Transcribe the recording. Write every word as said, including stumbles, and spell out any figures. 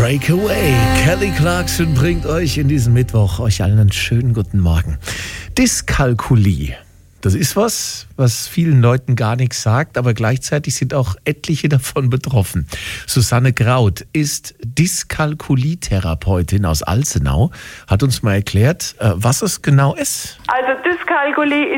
Breakaway. Kelly Clarkson bringt euch in diesem Mittwoch euch allen einen schönen guten Morgen. Dyskalkulie. Das ist was, was vielen Leuten gar nichts sagt, aber gleichzeitig sind auch etliche davon betroffen. Susanne Kraut ist Dyskalkulie-Therapeutin aus Alzenau, hat uns mal erklärt, was es genau ist. Also Dyskalkulie